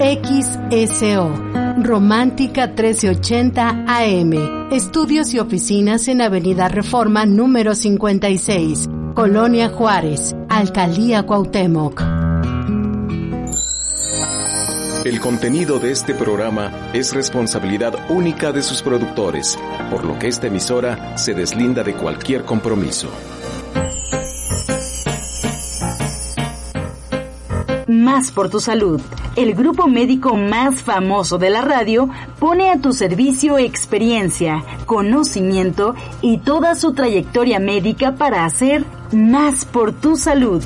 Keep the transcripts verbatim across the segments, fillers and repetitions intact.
X S O, Romántica trece ochenta A M. Estudios y oficinas en Avenida Reforma número cincuenta y seis, Colonia Juárez, Alcaldía Cuauhtémoc. El contenido de este programa es responsabilidad única de sus productores, por lo que esta emisora se deslinda de cualquier compromiso. Más por tu salud. El grupo médico más famoso de la radio pone a tu servicio experiencia, conocimiento y toda su trayectoria médica para hacer más por tu salud.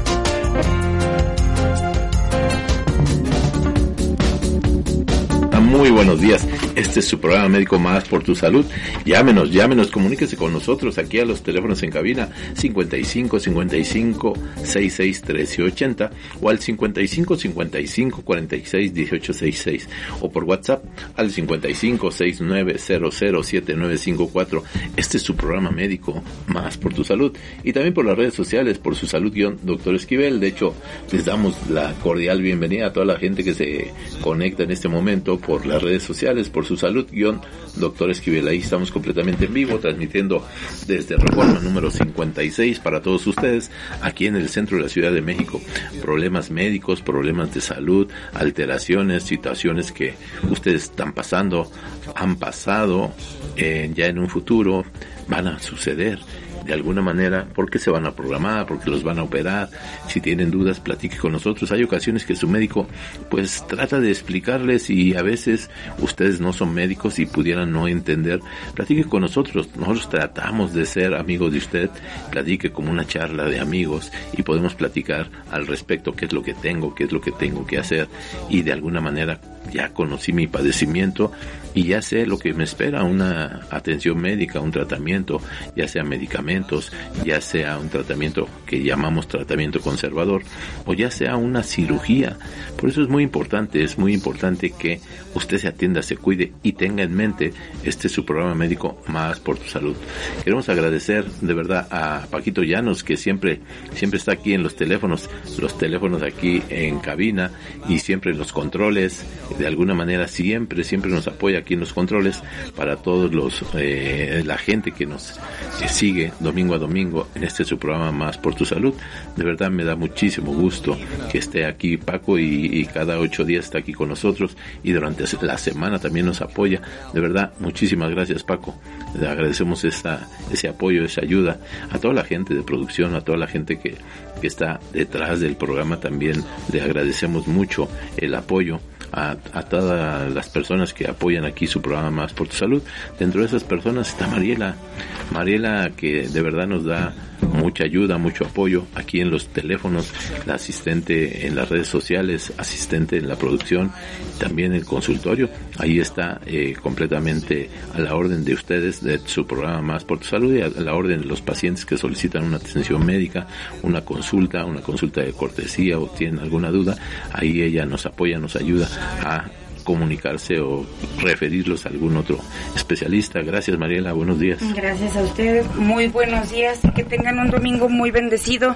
Muy buenos días, este es su programa Médico Más por tu Salud. Llámenos, llámenos, comuníquese con nosotros aquí a los teléfonos en cabina cincuenta y cinco, cincuenta y cinco, sesenta y seis, trece ochenta o al cincuenta y cinco, cincuenta y cinco, cuarenta y seis, dieciocho sesenta y seis o por WhatsApp al cincuenta y cinco, sesenta y nueve, cero cero, siete nueve cinco cuatro. Este es su programa Médico Más por tu Salud, y también por las redes sociales, por su salud guión doctor Esquivel. De hecho, les damos la cordial bienvenida a toda la gente que se conecta en este momento por las redes sociales, por su salud guión doctor Esquivel. Ahí estamos completamente en vivo, transmitiendo desde Reforma número cincuenta y seis para todos ustedes, aquí en el centro de la Ciudad de México. Problemas médicos, problemas de salud, alteraciones, situaciones que ustedes están pasando, han pasado, eh, ya en un futuro van a suceder de alguna manera, porque se van a programar, porque los van a operar. Si tienen dudas, platique con nosotros. Hay ocasiones que su médico pues trata de explicarles y a veces ustedes no son médicos y pudieran no entender. Platique con nosotros, nosotros tratamos de ser amigos de usted. Platique como una charla de amigos y podemos platicar al respecto, qué es lo que tengo, qué es lo que tengo que hacer, y de alguna manera ya conocí mi padecimiento y ya sé lo que me espera, una atención médica, un tratamiento, ya sea medicamentos, ya sea un tratamiento que llamamos tratamiento conservador, o ya sea una cirugía. Por eso es muy importante, es muy importante que usted se atienda, se cuide y tenga en mente, este es su programa Médico Más por tu Salud. Queremos agradecer de verdad a Paquito Llanos, que siempre, siempre está aquí en los teléfonos, los teléfonos aquí en cabina, y siempre en los controles. De alguna manera siempre, siempre nos apoya aquí en los controles, para todos los, eh, la gente que nos eh, sigue domingo a domingo en este su programa Más por tu Salud. De verdad me da muchísimo gusto que esté aquí Paco, y, y cada ocho días está aquí con nosotros, y durante la semana también nos apoya. De verdad, muchísimas gracias, Paco. Le agradecemos esta, ese apoyo, esa ayuda a toda la gente de producción, a toda la gente que, que está detrás del programa. También le agradecemos mucho el apoyo A, a todas las personas que apoyan aquí su programa Más por tu Salud. Dentro de esas personas está Mariela, Mariela que de verdad nos da mucha ayuda, mucho apoyo aquí en los teléfonos, la asistente en las redes sociales, asistente en la producción, también el consultorio. Ahí está eh, completamente a la orden de ustedes, de su programa Más por tu Salud, y a la orden de los pacientes que solicitan una atención médica, una consulta, una consulta de cortesía, o tienen alguna duda. Ahí ella nos apoya, nos ayuda a comunicarse o referirlos a algún otro especialista. Gracias, Mariela, buenos días. Gracias a ustedes, muy buenos días, que tengan un domingo muy bendecido.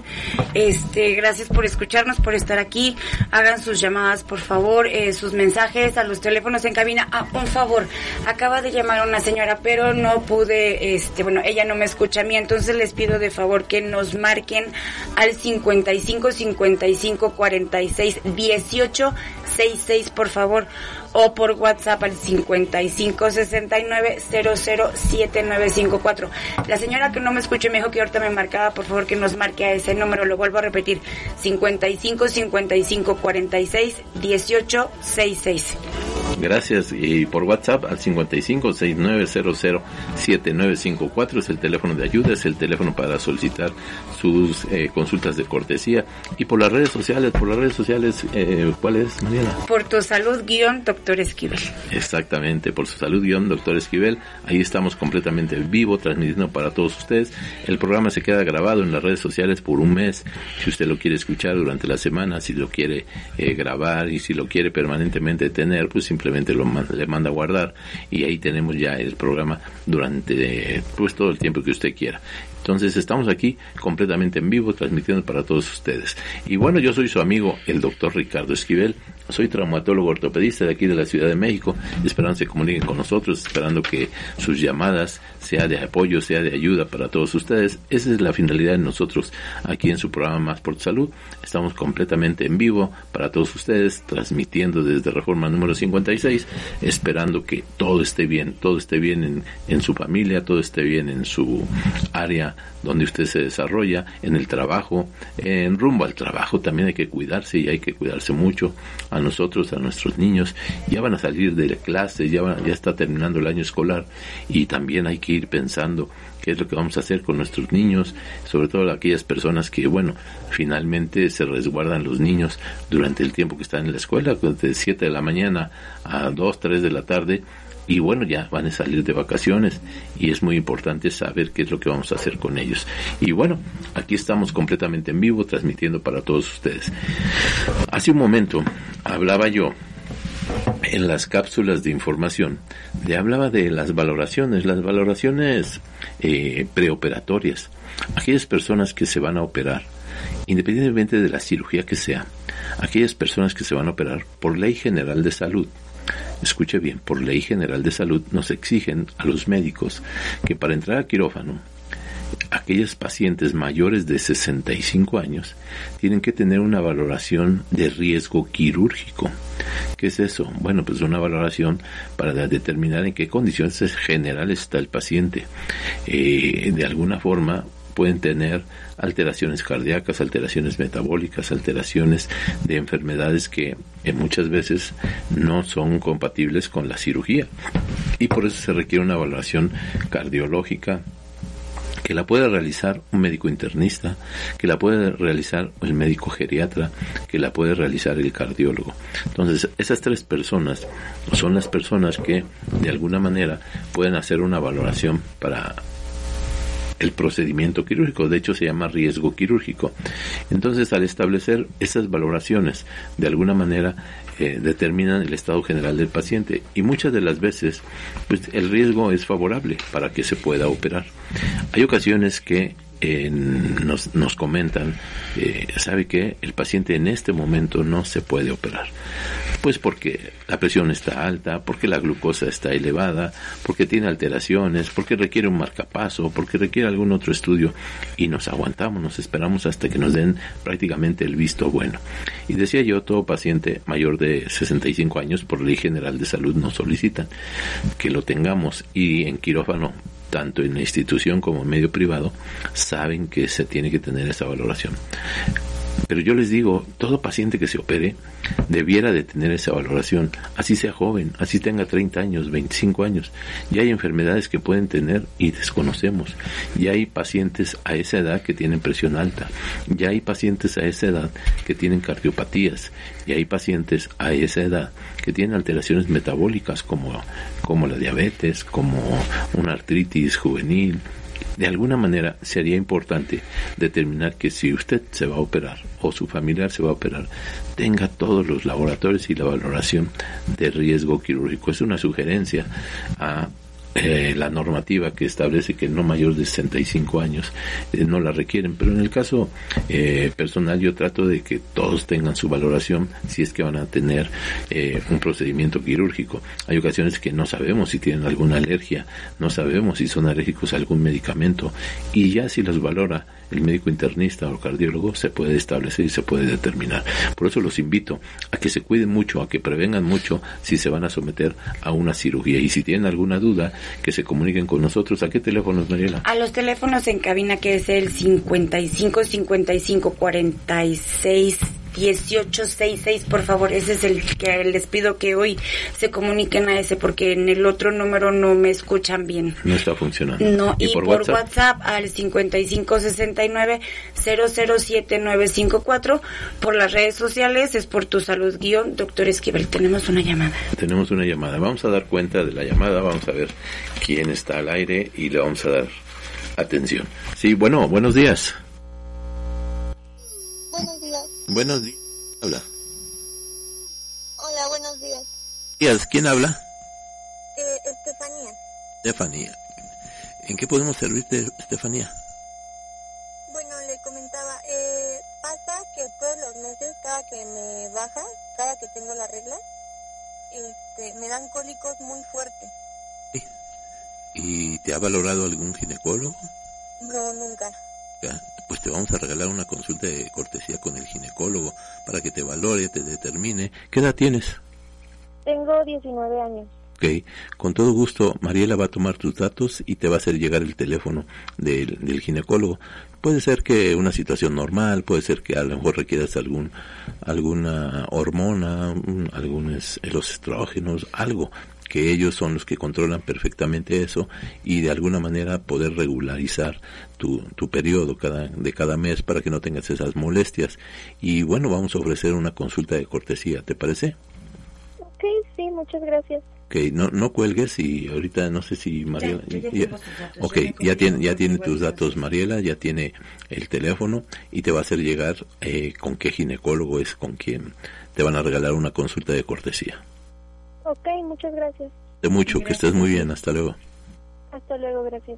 Este, gracias por escucharnos, por estar aquí. Hagan sus llamadas, por favor, eh, sus mensajes a los teléfonos en cabina. Ah, un favor, acaba de llamar una señora, pero no pude, este, bueno, ella no me escucha a mí, entonces les pido de favor que nos marquen al cincuenta y cinco, cincuenta y cinco, cuarenta y seis, dieciocho sesenta y seis, por favor, o por WhatsApp al cincuenta y cinco, sesenta y nueve, cero cero, siete nueve cinco cuatro. La señora que no me escuche me dijo que ahorita me marcaba, por favor que nos marque a ese número, lo vuelvo a repetir, cincuenta y cinco, cincuenta y cinco, cuarenta y seis, dieciocho sesenta y seis. Gracias, y por WhatsApp al cincuenta y cinco, sesenta y nueve, cero cero, siete nueve cinco cuatro es el teléfono de ayuda, es el teléfono para solicitar sus eh, consultas de cortesía. Y por las redes sociales, por las redes sociales, eh, ¿cuál es, Mariela? Por tu salud guión doctor Esquivel. Exactamente, por su salud guión doctor Esquivel. Ahí estamos completamente en vivo, transmitiendo para todos ustedes. El programa se queda grabado en las redes sociales por un mes, si usted lo quiere escuchar durante la semana, si lo quiere eh, grabar, y si lo quiere permanentemente tener, pues simplemente lo manda, le manda a guardar, y ahí tenemos ya el programa durante pues todo el tiempo que usted quiera. Entonces estamos aquí completamente en vivo, transmitiendo para todos ustedes. Y bueno, yo soy su amigo, el doctor Ricardo Esquivel, soy traumatólogo ortopedista de aquí de la Ciudad de México, esperando se comuniquen con nosotros, esperando que sus llamadas sea de apoyo, sea de ayuda para todos ustedes. Esa es la finalidad de nosotros aquí en su programa Más por tu Salud. Estamos completamente en vivo para todos ustedes, transmitiendo desde Reforma número cincuenta y seis, esperando que todo esté bien, todo esté bien en, en su familia, todo esté bien en su área donde usted se desarrolla, en el trabajo, en rumbo al trabajo también hay que cuidarse y hay que cuidarse mucho. A nosotros, a nuestros niños, ya van a salir de la clase, ya, van, ya está terminando el año escolar y también hay que ir pensando qué es lo que vamos a hacer con nuestros niños, sobre todo aquellas personas que, bueno, finalmente se resguardan los niños durante el tiempo que están en la escuela, de siete de la mañana a dos, tres de la tarde, y bueno, ya van a salir de vacaciones y es muy importante saber qué es lo que vamos a hacer con ellos. Y bueno, aquí estamos completamente en vivo transmitiendo para todos ustedes. Hace un momento hablaba yo en las cápsulas de información, le hablaba de las valoraciones, las valoraciones eh, preoperatorias. Aquellas personas que se van a operar, independientemente de la cirugía que sea, aquellas personas que se van a operar por Ley General de Salud, escuche bien, por Ley General de Salud nos exigen a los médicos que para entrar a quirófano, aquellos pacientes mayores de sesenta y cinco años tienen que tener una valoración de riesgo quirúrgico. ¿Qué es eso? Bueno, pues una valoración para determinar en qué condiciones generales está el paciente. Eh, de alguna forma pueden tener alteraciones cardíacas, alteraciones metabólicas, alteraciones de enfermedades que eh, muchas veces no son compatibles con la cirugía. Y por eso se requiere una valoración cardiológica, que la puede realizar un médico internista, que la puede realizar el médico geriatra, que la puede realizar el cardiólogo. Entonces, esas tres personas son las personas que, de alguna manera, pueden hacer una valoración para el procedimiento quirúrgico. De hecho, se llama riesgo quirúrgico. Entonces, al establecer esas valoraciones, de alguna manera, eh, determinan el estado general del paciente. Y muchas de las veces, pues, el riesgo es favorable para que se pueda operar. Hay ocasiones que eh, nos, nos comentan, eh, ¿sabe qué? El paciente en este momento no se puede operar. Pues porque la presión está alta, porque la glucosa está elevada, porque tiene alteraciones, porque requiere un marcapaso, porque requiere algún otro estudio, y nos aguantamos, nos esperamos hasta que nos den prácticamente el visto bueno. Y decía yo, todo paciente mayor de sesenta y cinco años por Ley General de Salud nos solicitan que lo tengamos, y en quirófano, tanto en la institución como en medio privado, saben que se tiene que tener esa valoración. Pero yo les digo, todo paciente que se opere debiera de tener esa valoración, así sea joven, así tenga treinta años, veinticinco años. Ya hay enfermedades que pueden tener y desconocemos. Ya hay pacientes a esa edad que tienen presión alta. Ya hay pacientes a esa edad que tienen cardiopatías. Y hay pacientes a esa edad que tienen alteraciones metabólicas como, como la diabetes, como una artritis juvenil. De alguna manera sería importante determinar que si usted se va a operar o su familiar se va a operar, tenga todos los laboratorios y la valoración de riesgo quirúrgico. Es una sugerencia a Eh, la normativa que establece que no mayor de sesenta y cinco años eh, no la requieren, pero en el caso eh, personal yo trato de que todos tengan su valoración si es que van a tener eh, un procedimiento quirúrgico. Hay ocasiones que no sabemos si tienen alguna alergia, no sabemos si son alérgicos a algún medicamento, y ya si los valora el médico internista o cardiólogo se puede establecer y se puede determinar. Por eso los invito a que se cuiden mucho, a que prevengan mucho si se van a someter a una cirugía, y si tienen alguna duda, que se comuniquen con nosotros. ¿A qué teléfonos, Mariela? A los teléfonos en cabina, que es el cincuenta y cinco, cincuenta y cinco, cuarenta y seis, dieciocho sesenta y seis, por favor. Ese es el que les pido que hoy se comuniquen a ese, porque en el otro número no me escuchan bien. No está funcionando. No, y, y por, por WhatsApp? WhatsApp al cincuenta y cinco, sesenta y nueve, cero cero siete nueve cinco cuatro. Por las redes sociales es Por Tu Salud guión doctor Esquivel. Tenemos una llamada. Tenemos una llamada. Vamos a dar cuenta de la llamada, vamos a ver quién está al aire y le vamos a dar atención. Sí, bueno, buenos días. Buenos días. Buenos días. Habla. Hola, buenos días. días. ¿Quién habla? Eh, Estefanía. Estefanía. ¿En qué podemos servirte, Estefanía? regla, este, me dan cólicos muy fuertes. ¿Y te ha valorado algún ginecólogo? No, nunca. Ya, pues te vamos a regalar una consulta de cortesía con el ginecólogo para que te valore, te determine. ¿Qué edad tienes? Tengo diecinueve años. Ok, con todo gusto, Mariela va a tomar tus datos y te va a hacer llegar el teléfono del, del ginecólogo. Puede ser que una situación normal, puede ser que a lo mejor requieras algún alguna hormona, algunos los estrógenos, algo, que ellos son los que controlan perfectamente eso y de alguna manera poder regularizar tu, tu periodo cada, de cada mes para que no tengas esas molestias. Y bueno, vamos a ofrecer una consulta de cortesía, ¿te parece? Ok, sí, muchas gracias. Ok, no, no cuelgues y ahorita no sé si Mariela... Ya, ya ya, tengo tus datos, ok, ya, ya tiene, ya tiene tus tus datos Mariela, ya tiene el teléfono y te va a hacer llegar eh, con qué ginecólogo es con quien te van a regalar una consulta de cortesía. Ok, muchas gracias. De mucho, Gracias. que estés muy bien, hasta luego. Hasta luego, gracias.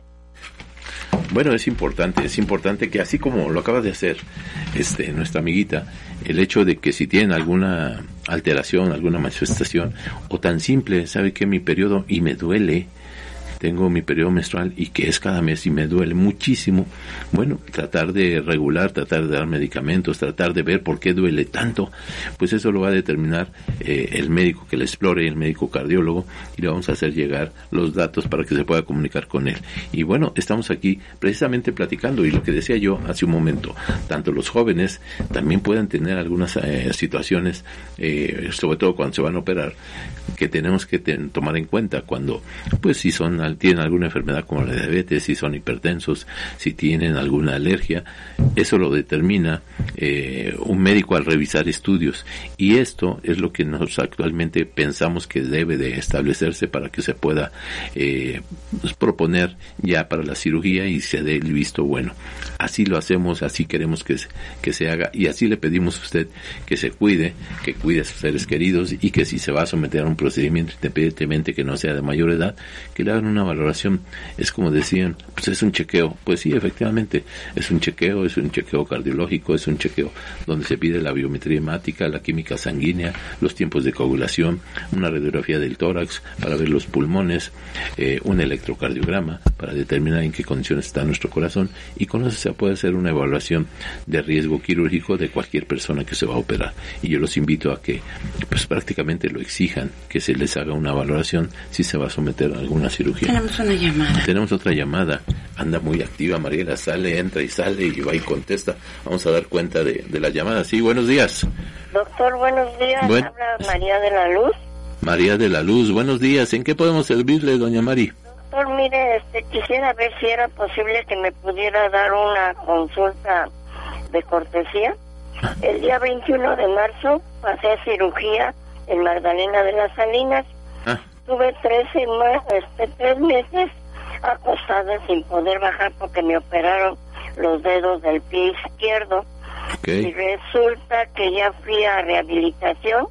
Bueno, es importante, es importante que así como lo acaba de hacer este nuestra amiguita, el hecho de que si tienen alguna alteración, alguna manifestación, o tan simple, sabe que mi periodo y me duele, tengo mi periodo menstrual y que es cada mes y me duele muchísimo, bueno, tratar de regular, tratar de dar medicamentos, tratar de ver por qué duele tanto, pues eso lo va a determinar eh, el médico que le explore, el médico cardiólogo, y le vamos a hacer llegar los datos para que se pueda comunicar con él. Y bueno, estamos aquí precisamente platicando, y lo que decía yo hace un momento, tanto los jóvenes también pueden tener algunas eh, situaciones, eh, sobre todo cuando se van a operar, que tenemos que ten, tomar en cuenta cuando, pues si son tienen alguna enfermedad como la diabetes, si son hipertensos, si tienen alguna alergia, eso lo determina eh, un médico al revisar estudios, y esto es lo que nosotros actualmente pensamos que debe de establecerse para que se pueda eh, pues, proponer ya para la cirugía y se dé el visto bueno. Así lo hacemos, así queremos que se, que se haga, y así le pedimos a usted que se cuide, que cuide a sus seres queridos, y que si se va a someter a un procedimiento, independientemente que no sea de mayor edad, que le hagan una valoración. Es como decían, pues es un chequeo. Pues sí, efectivamente, es un chequeo, es un chequeo cardiológico, es un chequeo donde se pide la biometría hemática, la química sanguínea, los tiempos de coagulación, una radiografía del tórax para ver los pulmones, eh, un electrocardiograma para determinar en qué condiciones está nuestro corazón, y con eso se puede hacer una evaluación de riesgo quirúrgico de cualquier persona que se va a operar. Y yo los invito a que pues prácticamente lo exijan, que se les haga una valoración si se va a someter a alguna cirugía. Tenemos una llamada. Tenemos otra llamada. Anda muy activa Mariela, sale, entra y sale y va y contesta. Vamos a dar cuenta de, de la llamada. Sí, buenos días. Doctor, buenos días. Buen... Habla María de la Luz. María de la Luz, buenos días. ¿En qué podemos servirle, doña Mari? Doctor, mire, este, quisiera ver si era posible que me pudiera dar una consulta de cortesía. El día veintiuno de marzo pasé a cirugía en Magdalena de las Salinas. Ah. Tuve trece más, este, tres meses acostada sin poder bajar porque me operaron los dedos del pie izquierdo. Okay. Y resulta que ya fui a rehabilitación,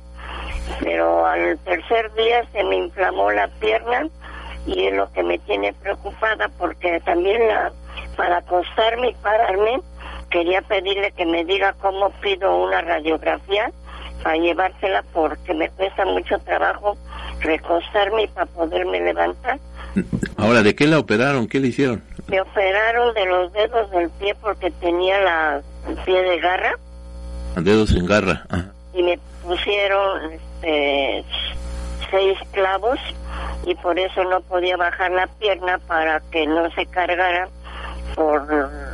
pero al tercer día se me inflamó la pierna, y es lo que me tiene preocupada, porque también la, para acostarme y pararme quería pedirle que me diga cómo pido una radiografía para llevársela, porque me cuesta mucho trabajo recostarme y para poderme levantar. Ahora, ¿de qué la operaron? ¿Qué le hicieron? Me operaron de los dedos del pie porque tenía la, el pie de garra. Dedos en garra. Ah. Y me pusieron este, seis clavos, y por eso no podía bajar la pierna para que no se cargara por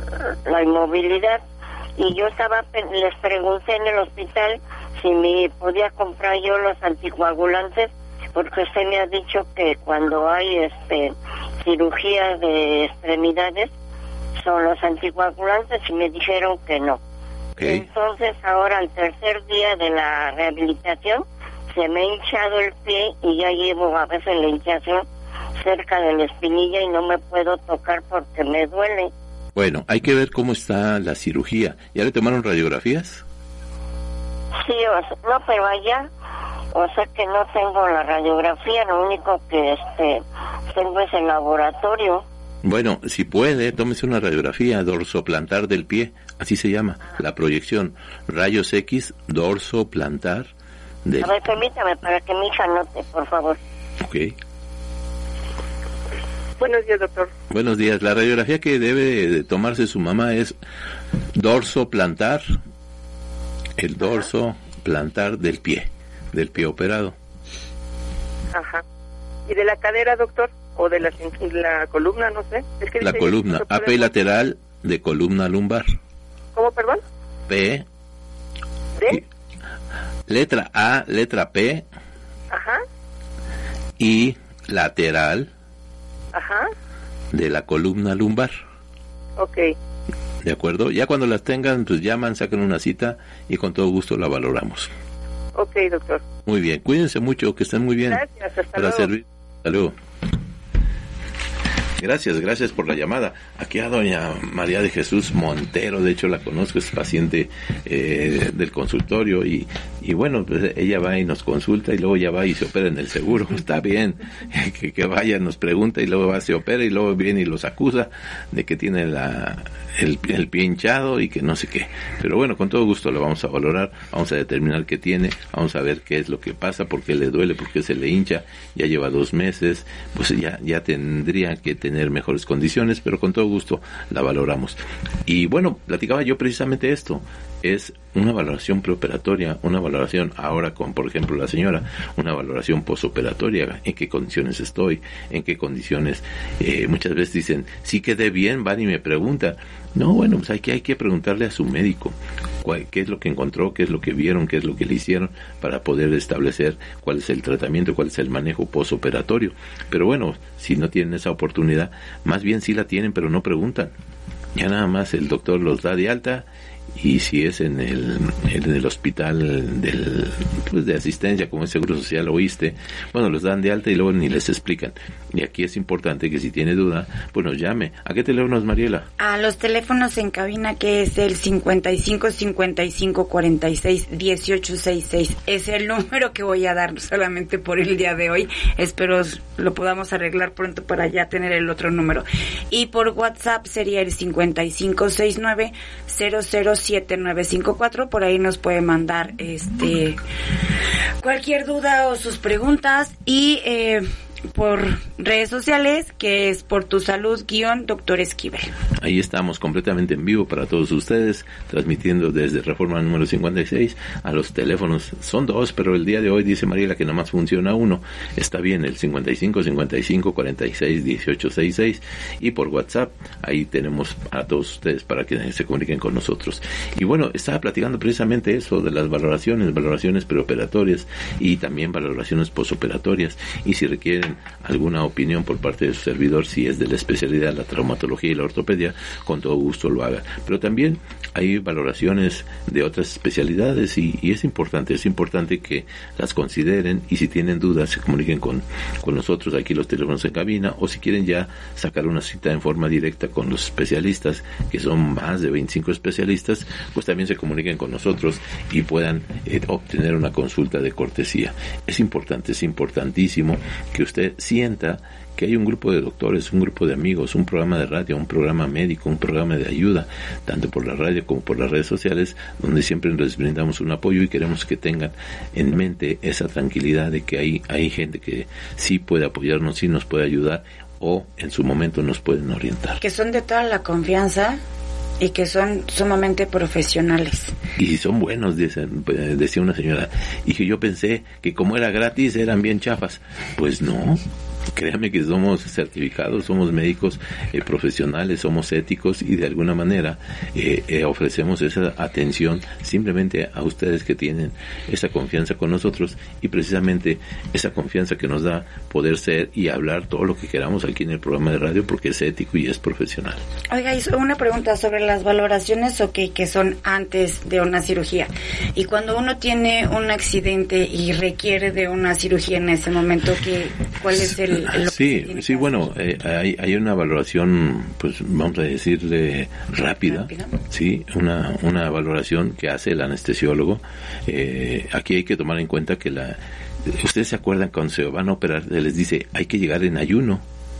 la inmovilidad. Y yo estaba, les pregunté en el hospital si me podía comprar yo los anticoagulantes, porque usted me ha dicho que cuando hay este cirugías de extremidades son los anticoagulantes, y me dijeron que no. Okay. Entonces ahora, al tercer día de la rehabilitación, se me ha hinchado el pie y ya llevo a veces la hinchación cerca de la espinilla y no me puedo tocar porque me duele. Bueno, hay que ver cómo está la cirugía. ¿Ya le tomaron radiografías? Sí, o sea, no, pero allá, o sea que no tengo la radiografía, lo único que este tengo es el laboratorio. Bueno, si puede, tómese una radiografía dorsoplantar del pie, así se llama, la proyección, rayos X, dorsoplantar Del... A ver, permítame para que mi hija anote, por favor. Ok. Buenos días, doctor. Buenos días. La radiografía que debe de tomarse su mamá es dorso plantar, el dorso Ajá. plantar del pie, del pie operado. Ajá. ¿Y de la cadera, doctor? ¿O de la, la columna, no sé? Es que la columna, A P lateral de columna lumbar. ¿Cómo, perdón? P. ¿D? Letra A, letra P. Ajá. Y lateral. Ajá. De la columna lumbar. Ok. ¿De acuerdo? Ya cuando las tengan, pues llaman, sacan una cita y con todo gusto la valoramos. Ok, doctor. Muy bien, cuídense mucho, que estén muy bien. Gracias, hasta para luego. Servir. Hasta luego. Gracias, gracias por la llamada. Aquí a doña María de Jesús Montero, de hecho la conozco, es paciente eh, del consultorio y, y bueno, pues ella va y nos consulta y luego ya va y se opera en el seguro. Está bien que, que vaya, nos pregunta y luego va, se opera y luego viene y los acusa de que tiene la, el, el pie hinchado y que no sé qué. Pero bueno, con todo gusto lo vamos a valorar, vamos a determinar qué tiene, vamos a ver qué es lo que pasa, por qué le duele, por qué se le hincha, ya lleva dos meses, pues ya, ya tendría que tener tener mejores condiciones, pero con todo gusto la valoramos. Y bueno, platicaba yo precisamente esto, es una valoración preoperatoria, una valoración ahora con, por ejemplo, la señora, una valoración posoperatoria, en qué condiciones estoy, en qué condiciones, eh, muchas veces dicen, sí quedé bien, van y me preguntan, no, bueno, pues hay que, hay que preguntarle a su médico cuál, qué es lo que encontró, qué es lo que vieron, qué es lo que le hicieron, para poder establecer cuál es el tratamiento, cuál es el manejo posoperatorio. Pero bueno, si no tienen esa oportunidad, más bien sí la tienen, pero no preguntan. Ya nada más el doctor los da de alta, y si es en el en el hospital del pues de asistencia como es Seguro Social o ISSSTE, bueno, los dan de alta y luego ni les explican. Y aquí es importante que si tiene duda, pues nos llame. ¿A qué teléfonos, Mariela? A los teléfonos en cabina, que es el cincuenta y cinco cincuenta y cinco cuarenta y seis dieciocho sesenta y seis. Es el número que voy a dar solamente por el día de hoy. Espero lo podamos arreglar pronto para ya tener el otro número. Y por WhatsApp sería el cincuenta y cinco sesenta y nueve cero cero siete nueve cinco cuatro. Por ahí nos puede mandar este cualquier duda o sus preguntas. Y eh, por redes sociales, que es Por Tu Salud guión Doctor Esquivel. Ahí estamos completamente en vivo para todos ustedes, transmitiendo desde Reforma número cincuenta y seis a los teléfonos. Son dos, pero el día de hoy dice Mariela que nomás funciona uno. Está bien, el cincuenta y cinco cincuenta y cinco cuarenta y seis dieciocho sesenta y seis, y por WhatsApp ahí tenemos a todos ustedes para que se comuniquen con nosotros. Y bueno, estaba platicando precisamente eso de las valoraciones, valoraciones preoperatorias y también valoraciones posoperatorias, y si requieren alguna opinión por parte de su servidor, si es de la especialidad, la traumatología y la ortopedia, con todo gusto lo haga. Pero también hay valoraciones de otras especialidades y, y es importante, es importante que las consideren, y si tienen dudas se comuniquen con, con nosotros, aquí los teléfonos en cabina, o si quieren ya sacar una cita en forma directa con los especialistas, que son más de veinticinco especialistas, pues también se comuniquen con nosotros y puedan eh, obtener una consulta de cortesía. Es importante, es importantísimo que usted sienta que hay un grupo de doctores, un grupo de amigos, un programa de radio, un programa médico, un programa de ayuda, tanto por la radio como por las redes sociales, donde siempre les brindamos un apoyo y queremos que tengan en mente esa tranquilidad de que hay, hay gente que sí puede apoyarnos, sí nos puede ayudar, o en su momento nos pueden orientar. Que son de toda la confianza y que son sumamente profesionales. Y son buenos, dice, decía una señora, y que yo pensé que como era gratis eran bien chafas. Pues no, créame que somos certificados, somos médicos eh, profesionales, somos éticos, y de alguna manera eh, eh, ofrecemos esa atención simplemente a ustedes que tienen esa confianza con nosotros, y precisamente esa confianza que nos da poder ser y hablar todo lo que queramos aquí en el programa de radio, porque es ético y es profesional. Oiga, hizo una pregunta sobre las valoraciones, okay, que son antes de una cirugía, y cuando uno tiene un accidente y requiere de una cirugía en ese momento, ¿qué, ¿cuál es el Sí, sí, bueno, eh, hay, hay una valoración, pues vamos a decirle rápida, ¿Rápida? sí, una, una valoración que hace el anestesiólogo. Eh, aquí hay que tomar en cuenta que la, ustedes se acuerdan cuando se van a operar, se les dice, hay que llegar en ayuno.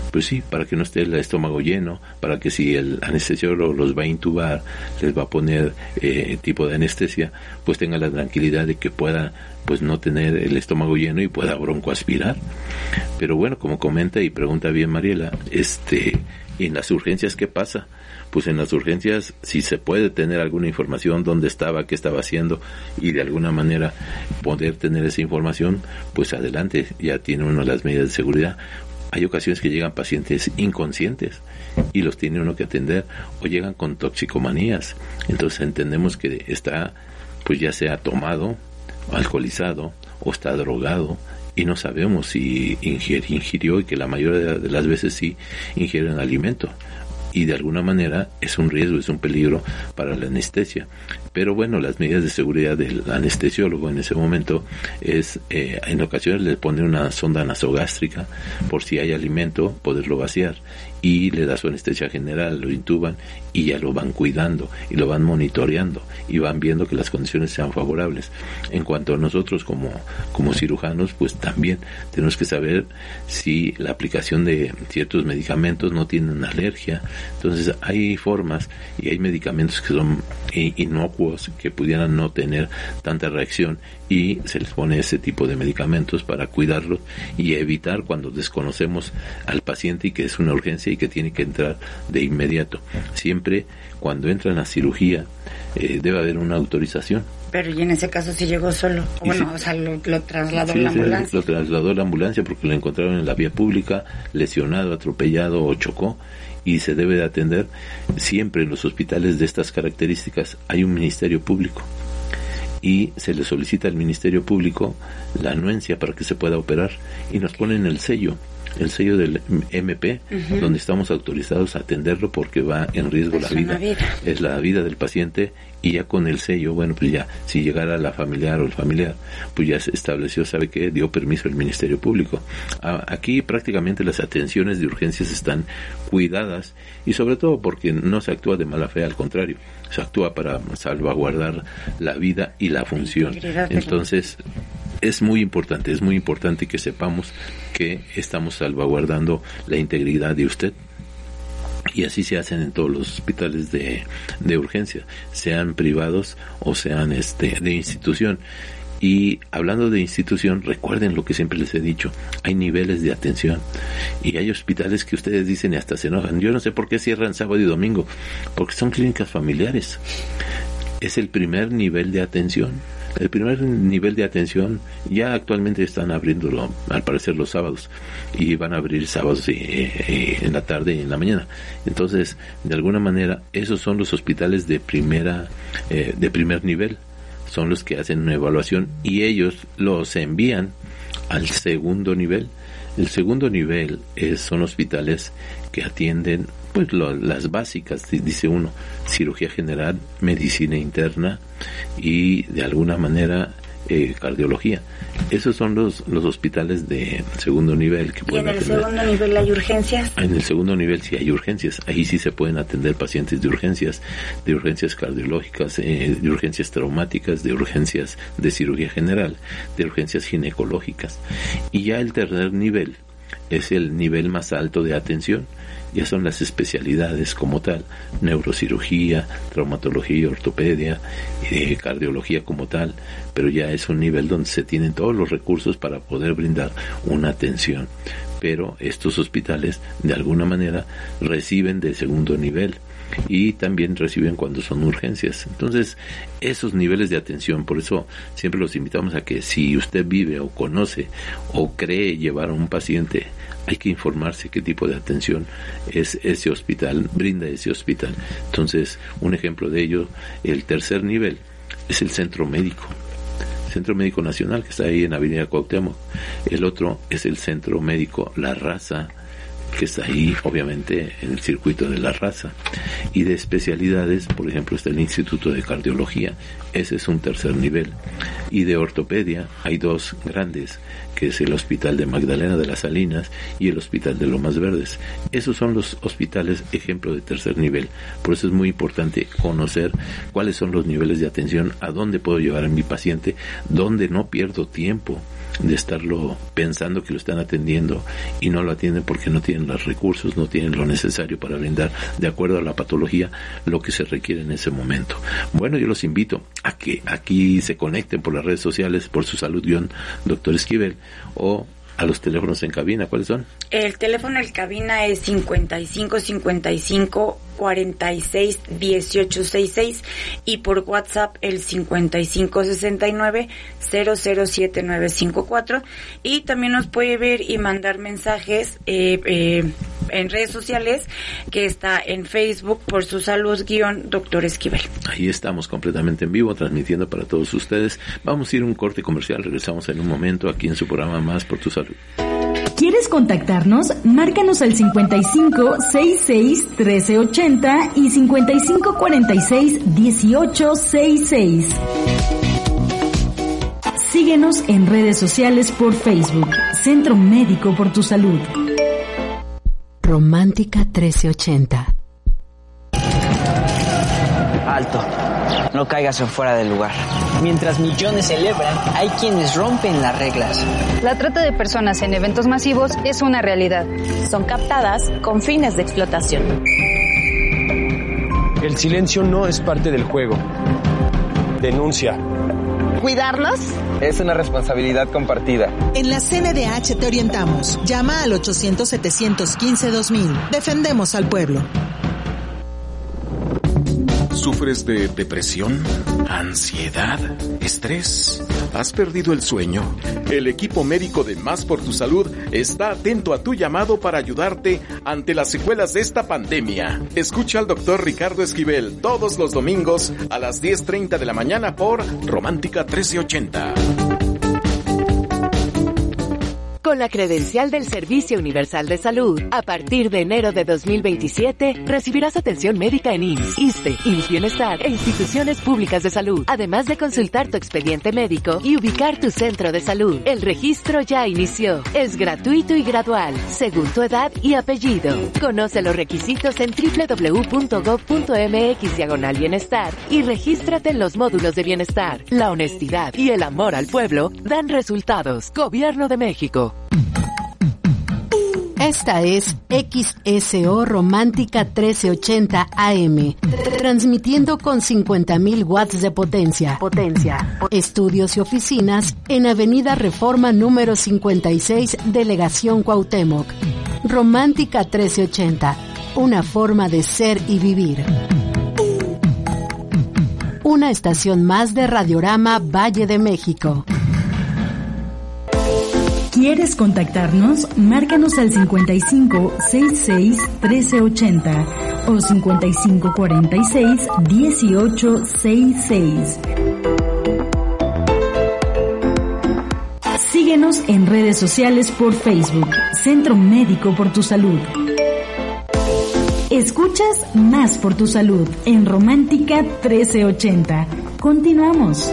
pues sí, para que no esté el estómago lleno, para que si el anestesiólogo los va a intubar, les va a poner eh, tipo de anestesia, pues tenga la tranquilidad de que pueda pues no tener el estómago lleno y pueda broncoaspirar. Pero bueno, como comenta y pregunta bien Mariela, este, en las urgencias, ¿qué pasa? Pues en las urgencias, si se puede tener alguna información, dónde estaba, qué estaba haciendo, y de alguna manera poder tener esa información, pues adelante, ya tiene uno las medidas de seguridad. Hay ocasiones que llegan pacientes inconscientes y los tiene uno que atender, o llegan con toxicomanías. Entonces entendemos que está, pues ya sea tomado, alcoholizado o está drogado, y no sabemos si ingier, ingirió, y que la mayoría de las veces sí ingieren alimento, y de alguna manera es un riesgo, es un peligro para la anestesia. Pero bueno, las medidas de seguridad del anestesiólogo en ese momento es, eh, en ocasiones le pone una sonda nasogástrica por si hay alimento, poderlo vaciar, y le da su anestesia general, lo intuban y ya lo van cuidando y lo van monitoreando y van viendo que las condiciones sean favorables. En cuanto a nosotros como, como cirujanos, pues también tenemos que saber si la aplicación de ciertos medicamentos no tienen alergia. Entonces hay formas y hay medicamentos que son inocuos, que pudieran no tener tanta reacción, y se les pone ese tipo de medicamentos para cuidarlos y evitar cuando desconocemos al paciente y que es una urgencia y que tiene que entrar de inmediato. Siempre cuando entran a cirugía eh, debe haber una autorización. Pero y en ese caso sí llegó solo, bueno, sí, o sea, lo, lo trasladó sí, la ambulancia. Sí, lo trasladó la ambulancia porque lo encontraron en la vía pública, lesionado, atropellado o chocó, y se debe de atender. Siempre en los hospitales de estas características hay un ministerio público y se le solicita al ministerio público la anuencia para que se pueda operar, y nos ponen el sello, el sello del M P, uh-huh, donde estamos autorizados a atenderlo porque va en riesgo es la vida. vida, es la vida del paciente, y ya con el sello, bueno, pues ya, si llegara la familiar o el familiar, pues ya se estableció, sabe que dio permiso el Ministerio Público. Aquí prácticamente las atenciones de urgencias están cuidadas, y sobre todo porque no se actúa de mala fe, al contrario, se actúa para salvaguardar la vida y la función. Entonces, es muy importante, es muy importante que sepamos que estamos salvaguardando la integridad de usted. Y así se hacen en todos los hospitales de, de urgencia, sean privados o sean este de institución. Y hablando de institución, recuerden lo que siempre les he dicho, hay niveles de atención, y hay hospitales que ustedes dicen y hasta se enojan. Yo no sé por qué cierran sábado y domingo, porque son clínicas familiares. Es el primer nivel de atención. El primer nivel de atención ya actualmente están abriéndolo, al parecer, los sábados, y van a abrir sábados y, eh, en la tarde y en la mañana. Entonces, de alguna manera, esos son los hospitales de primera, eh, de primer nivel, son los que hacen una evaluación y ellos los envían al segundo nivel. El segundo nivel es, son hospitales que atienden pues lo, las básicas, dice uno, cirugía general, medicina interna y de alguna manera eh, cardiología. Esos son los los hospitales de segundo nivel que pueden atender. ¿Y en el segundo nivel hay urgencias? En el segundo nivel sí hay urgencias. Ahí sí se pueden atender pacientes de urgencias, de urgencias cardiológicas, eh, de urgencias traumáticas, de urgencias de cirugía general, de urgencias ginecológicas. Y ya el tercer nivel es el nivel más alto de atención. Ya son las especialidades como tal, neurocirugía, traumatología, ortopedia, eh, cardiología como tal, pero ya es un nivel donde se tienen todos los recursos para poder brindar una atención. Pero estos hospitales de alguna manera reciben de segundo nivel y también reciben cuando son urgencias. Entonces, esos niveles de atención, por eso siempre los invitamos a que si usted vive o conoce o cree llevar a un paciente, hay que informarse qué tipo de atención es ese hospital, brinda ese hospital. Entonces, un ejemplo de ello, el tercer nivel es el centro médico. Centro Médico Nacional, que está ahí en Avenida Cuauhtémoc. El otro es el Centro Médico La Raza, que está ahí, obviamente, en el circuito de La Raza. Y de especialidades, por ejemplo, está el Instituto de Cardiología, ese es un tercer nivel. Y de ortopedia hay dos grandes, que es el Hospital de Magdalena de las Salinas y el Hospital de Lomas Verdes. Esos son los hospitales ejemplo de tercer nivel. Por eso es muy importante conocer cuáles son los niveles de atención, a dónde puedo llevar a mi paciente, dónde no pierdo tiempo. de estarlo pensando que lo están atendiendo y no lo atienden porque no tienen los recursos, no tienen lo necesario para brindar, de acuerdo a la patología, lo que se requiere en ese momento. Bueno, yo los invito a que aquí se conecten por las redes sociales, por Su Salud guión Doctor Esquivel, o a los teléfonos en cabina. ¿Cuáles son? El teléfono en cabina es cincuenta y cinco cincuenta y cinco cuarenta y seis dieciocho sesenta y seis y por WhatsApp el cincuenta y cinco sesenta y nueve cero cero siete nueve cinco cuatro, y también nos puede ver y mandar mensajes eh, eh, en redes sociales, que está en Facebook por Su Salud guión Doctor Esquivel. Ahí estamos completamente en vivo, transmitiendo para todos ustedes. Vamos a ir a un corte comercial, regresamos en un momento aquí en su programa Más por Tu Salud. ¿Quieres contactarnos? Márcanos al cincuenta y cinco sesenta y seis trece ochenta y cincuenta y cinco cuarenta y seis dieciocho sesenta y seis. Síguenos en redes sociales por Facebook, Centro Médico por Tu Salud. Romántica trece ochenta. Alto, no caigas en fuera del lugar. Mientras millones celebran, hay quienes rompen las reglas. La trata de personas en eventos masivos es una realidad. Son captadas con fines de explotación. El silencio no es parte del juego. Denuncia. ¿Cuidarlos? Es una responsabilidad compartida. En la C N D H te orientamos. Llama al ochocientos setecientos quince dos mil. Defendemos al pueblo. ¿Sufres de depresión, ansiedad, estrés? ¿Has perdido el sueño? El equipo médico de Más por Tu Salud está atento a tu llamado para ayudarte ante las secuelas de esta pandemia. Escucha al doctor Ricardo Esquivel todos los domingos a las diez treinta de la mañana por Romántica trece ochenta. Con la credencial del Servicio Universal de Salud, a partir de enero de dos mil veintisiete, recibirás atención médica en I M S S, ISSSTE, I M S S Bienestar e instituciones públicas de salud, además de consultar tu expediente médico y ubicar tu centro de salud. El registro ya inició. Es gratuito y gradual, según tu edad y apellido. Conoce los requisitos en doble u doble u doble u punto gob punto eme equis diagonal bienestar y regístrate en los módulos de bienestar. La honestidad y el amor al pueblo dan resultados. Gobierno de México. Esta es X S O Romántica trece ochenta A M, transmitiendo con cincuenta mil watts de potencia. Potencia. Estudios y oficinas en Avenida Reforma número cincuenta y seis, Delegación Cuauhtémoc. Romántica trece ochenta, una forma de ser y vivir. Una estación más de Radiorama Valle de México. ¿Quieres contactarnos? Márcanos al cincuenta y cinco sesenta y seis trece ochenta o cincuenta y cinco cuarenta y seis dieciocho sesenta y seis. Síguenos en redes sociales por Facebook, Centro Médico por Tu Salud. Escuchas Más por Tu Salud en Romántica trece ochenta. Continuamos.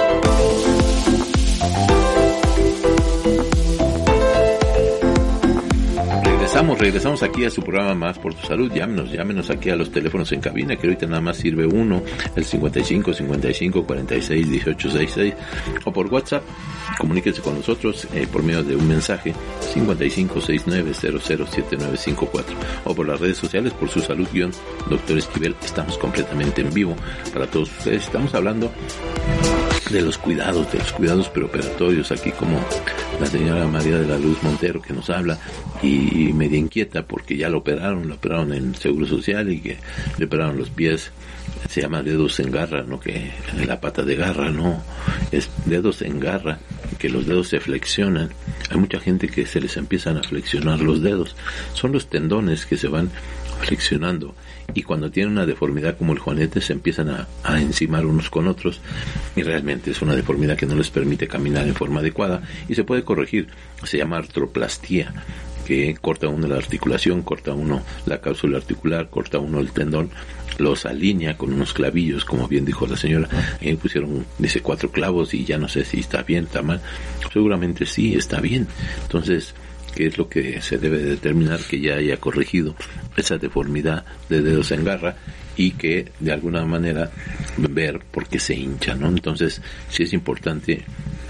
Regresamos, regresamos aquí a su programa Más por Tu Salud. Llámenos, llámenos aquí a los teléfonos en cabina, que ahorita nada más sirve uno, el cincuenta y cinco cincuenta y cinco cuarenta y seis dieciocho sesenta y seis, o por WhatsApp, comuníquese con nosotros eh, por medio de un mensaje, cincuenta y cinco sesenta y nueve cero cero siete nueve cinco cuatro, o por las redes sociales, por Su Salud guión Doctor Esquivel. Estamos completamente en vivo para todos ustedes. Estamos hablando de los cuidados, de los cuidados preoperatorios, aquí como la señora María de la Luz Montero, que nos habla y media inquieta porque ya lo operaron, lo operaron en Seguro Social y que le operaron los pies. Se llama dedos en garra, no que la pata de garra, no, es dedos en garra, que los dedos se flexionan. Hay mucha gente que se les empiezan a flexionar los dedos, son los tendones que se van flexionando, y cuando tienen una deformidad como el juanete se empiezan a, a encimar unos con otros, y realmente es una deformidad que no les permite caminar en forma adecuada y se puede corregir. Se llama artroplastía, que corta uno la articulación, corta uno la cápsula articular, corta uno el tendón, los alinea con unos clavillos, como bien dijo la señora. Ahí pusieron, dice, cuatro clavos y ya no sé si está bien, está mal. Seguramente sí, está bien. Entonces, ¿qué es lo que se debe determinar? Que ya haya corregido esa deformidad de dedos en garra y que de alguna manera ver por qué se hincha, ¿no? Entonces, sí es importante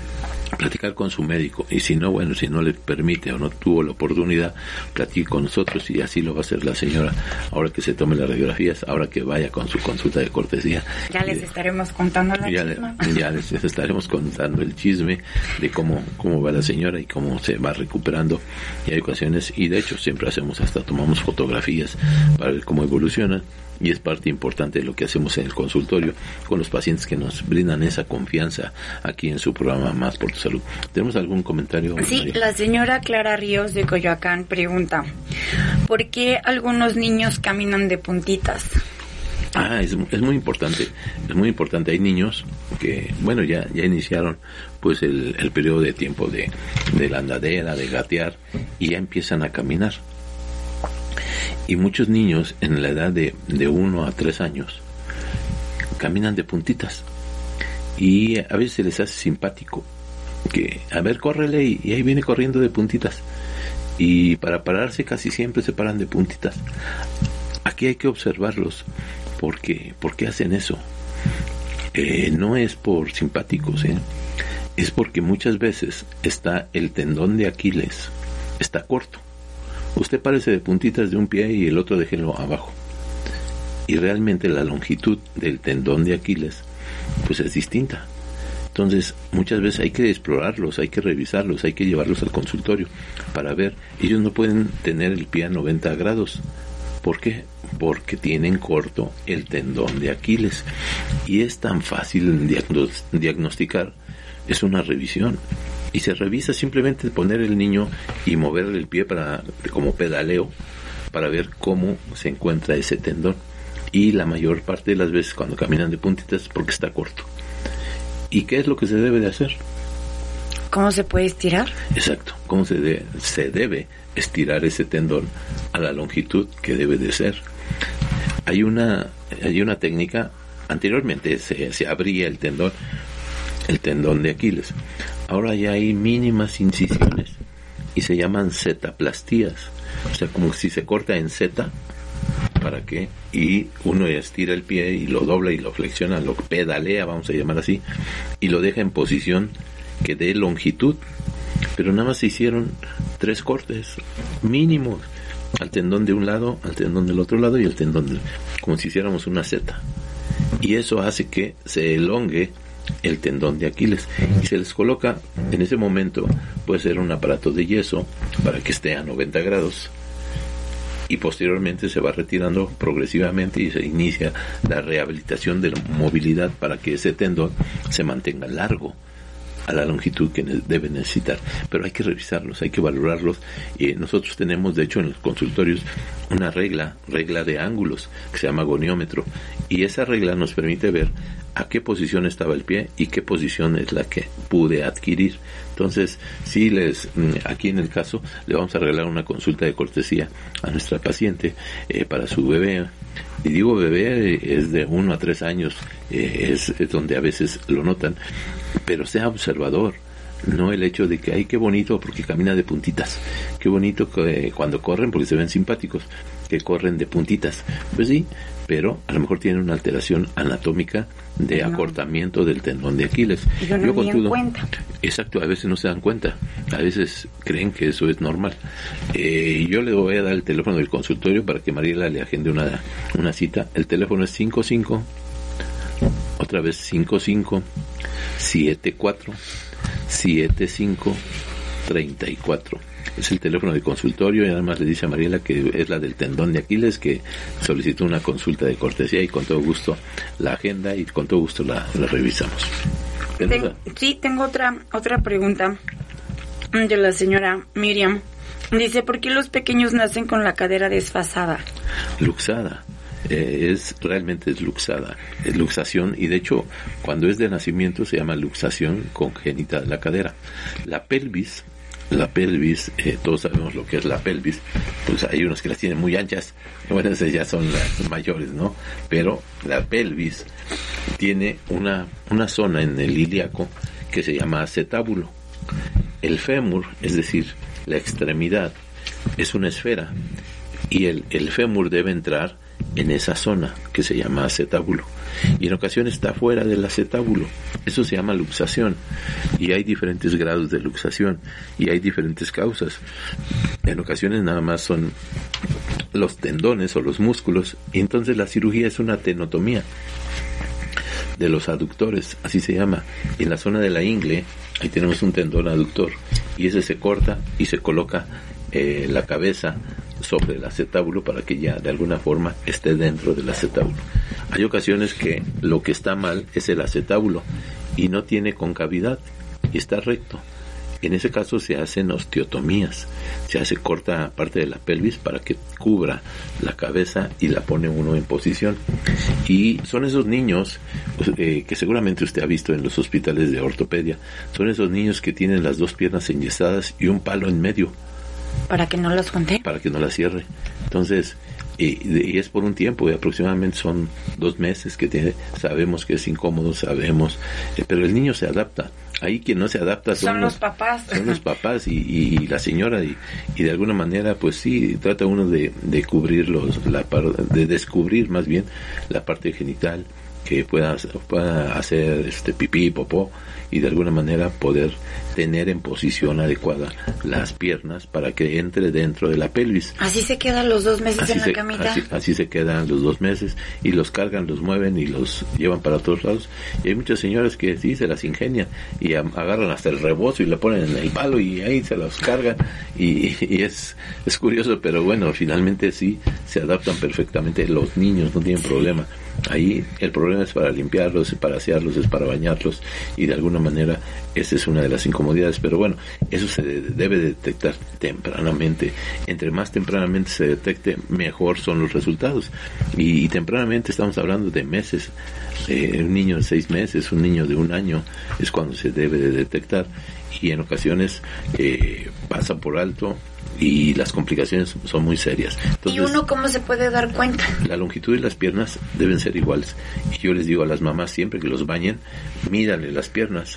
platicar con su médico, y si no, bueno, si no le permite o no tuvo la oportunidad, platique con nosotros, y así lo va a hacer la señora ahora que se tome las radiografías, ahora que vaya con su consulta de cortesía. Ya les estaremos contando la ya, le, ya les estaremos contando el chisme de cómo, cómo va la señora y cómo se va recuperando, y hay ocasiones, y de hecho siempre hacemos, hasta tomamos fotografías para ver cómo evoluciona, y es parte importante de lo que hacemos en el consultorio con los pacientes que nos brindan esa confianza aquí en su programa Más por tu Salud. ¿Tenemos algún comentario? Sí, María? La señora Clara Ríos de Coyoacán pregunta, ¿por qué algunos niños caminan de puntitas? Ah, es, es muy importante, es muy importante. Hay niños que, bueno, ya ya iniciaron pues el, el periodo de tiempo de, de la andadera, de gatear, y ya empiezan a caminar. Y muchos niños en la edad de, de uno a tres años caminan de puntitas, y a veces se les hace simpático que, a ver, córrele, y, y ahí viene corriendo de puntitas, y para pararse casi siempre se paran de puntitas. Aquí hay que observarlos, porque ¿por qué hacen eso? Eh, no es por simpáticos, ¿eh? Es porque muchas veces está el tendón de Aquiles, está corto. Usted párese de puntitas de un pie y el otro déjenlo abajo, y realmente la longitud del tendón de Aquiles pues es distinta. Entonces muchas veces hay que explorarlos, hay que revisarlos, hay que llevarlos al consultorio para ver. Ellos no pueden tener el pie a noventa grados. ¿Por qué? Porque tienen corto el tendón de Aquiles, y es tan fácil diagnos- diagnosticar. Es una revisión, y se revisa simplemente poner el niño y moverle el pie para, como pedaleo, para ver cómo se encuentra ese tendón. Y la mayor parte de las veces cuando caminan de puntitas es porque está corto. ¿Y qué es lo que se debe de hacer? ¿Cómo se puede estirar? Exacto, cómo se, de, se debe estirar ese tendón a la longitud que debe de ser. Hay una, hay una técnica, anteriormente se, se abría el tendón, el tendón de Aquiles. Ahora ya hay mínimas incisiones y se llaman zetaplastías. O sea, como si se corta en zeta, ¿para qué? Y uno estira el pie y lo dobla y lo flexiona, lo pedalea, vamos a llamar así, y lo deja en posición que dé longitud. Pero nada más se hicieron tres cortes mínimos, al tendón de un lado, al tendón del otro lado y el tendón del, como si hiciéramos una zeta. Y eso hace que se elongue el tendón de Aquiles, y se les coloca en ese momento, puede ser un aparato de yeso para que esté a noventa grados, y posteriormente se va retirando progresivamente y se inicia la rehabilitación de la movilidad para que ese tendón se mantenga largo a la longitud que debe necesitar. Pero hay que revisarlos, hay que valorarlos, y nosotros tenemos de hecho en los consultorios una regla, regla de ángulos que se llama goniómetro, y esa regla nos permite ver a qué posición estaba el pie y qué posición es la que pude adquirir. Entonces, si les, aquí en el caso, le vamos a regalar una consulta de cortesía a nuestra paciente eh, para su bebé. Y digo bebé, es de uno a tres años, eh, es, es donde a veces lo notan, pero sea observador. No el hecho de que, ay, qué bonito porque camina de puntitas, qué bonito que, eh, cuando corren, porque se ven simpáticos, que corren de puntitas. Pues sí, pero a lo mejor tienen una alteración anatómica de no. acortamiento del tendón de Aquiles. Yo no Yo me con dan cuenta. Exacto, a veces no se dan cuenta, a veces creen que eso es normal. Eh, yo le voy a dar el teléfono del consultorio para que Mariela le agende una, una cita. El teléfono es cinco cinco, otra vez cinco cinco, siete cuatro, siete cinco, treinta y cuatro. Es el teléfono de consultorio, y además le dice a Mariela que es la del tendón de Aquiles, que solicitó una consulta de cortesía, y con todo gusto la agenda y con todo gusto la, la revisamos. Ten, sí, tengo otra otra pregunta de la señora Miriam. Dice, ¿por qué los pequeños nacen con la cadera desfasada? Luxada. Eh, es realmente es luxada, es luxación, y de hecho cuando es de nacimiento se llama luxación congénita de la cadera. La pelvis, la pelvis, eh, todos sabemos lo que es la pelvis, pues hay unos que las tienen muy anchas, bueno, esas ya son las mayores, ¿no? Pero la pelvis tiene una, una zona en el ilíaco que se llama acetábulo. El fémur, es decir, la extremidad, es una esfera, y el, el fémur debe entrar en esa zona que se llama acetábulo, y en ocasiones está fuera del acetábulo. Eso se llama luxación, y hay diferentes grados de luxación y hay diferentes causas. En ocasiones nada más son los tendones o los músculos, y entonces la cirugía es una tenotomía de los aductores, así se llama. Y en la zona de la ingle, ahí tenemos un tendón aductor, y ese se corta y se coloca eh, la cabeza sobre el acetábulo para que ya de alguna forma esté dentro del acetábulo. Hay ocasiones que lo que está mal es el acetábulo y no tiene concavidad y está recto. En ese caso se hacen osteotomías, se hace corta parte de la pelvis para que cubra la cabeza y la pone uno en posición. Y son esos niños eh, que seguramente usted ha visto en los hospitales de ortopedia, son esos niños que tienen las dos piernas enyesadas y un palo en medio. Para que no los junte. Para que no las cierre. Entonces, y, y es por un tiempo, y aproximadamente son dos meses que tiene, sabemos que es incómodo, sabemos, eh, pero el niño se adapta. Ahí quien no se adapta son, son los, los papás. Son los papás y, y, y la señora, y, y de alguna manera, pues sí, trata uno de, de cubrir los, la par, de descubrir más bien la parte genital, que pueda, pueda hacer este pipí, popó, y de alguna manera poder tener en posición adecuada las piernas para que entre dentro de la pelvis. Así se quedan los dos meses así en se, la camita. Así, así se quedan los dos meses y los cargan, los mueven y los llevan para todos lados. Y hay muchas señoras que sí se las ingenian y a, agarran hasta el rebozo y le ponen en el palo y ahí se los cargan y, y es, es curioso, pero bueno, finalmente sí se adaptan perfectamente. Los niños no tienen problema. Ahí el problema es para limpiarlos, es para asearlos, es para bañarlos, y de alguna manera esa es una de las incomodidades, pero bueno, eso se debe detectar tempranamente. Entre más tempranamente se detecte, mejor son los resultados, y, y tempranamente estamos hablando de meses. Eh, un niño de seis meses, un niño de un año es cuando se debe de detectar, y en ocasiones eh, pasa por alto y las complicaciones son muy serias. Entonces, ¿y uno cómo se puede dar cuenta? La longitud de las piernas deben ser iguales, y yo les digo a las mamás siempre que los bañen, mídanle las piernas,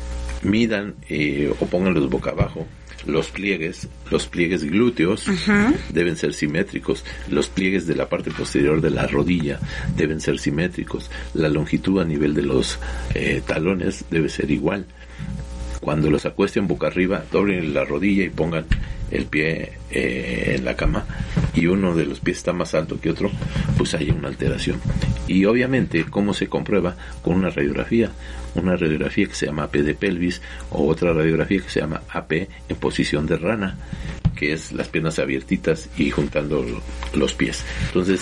midan eh, o pónganlos boca abajo. Los pliegues, los pliegues glúteos uh-huh. deben ser simétricos, los pliegues de la parte posterior de la rodilla deben ser simétricos, la longitud a nivel de los eh, talones debe ser igual. Cuando los acuesten boca arriba, doblen la rodilla y pongan el pie eh, en la cama, y uno de los pies está más alto que otro, pues hay una alteración. Y obviamente, ¿cómo se comprueba? Con una radiografía, una radiografía que se llama A P de pelvis, o otra radiografía que se llama A P en posición de rana, que es las piernas abiertitas y juntando los pies. Entonces,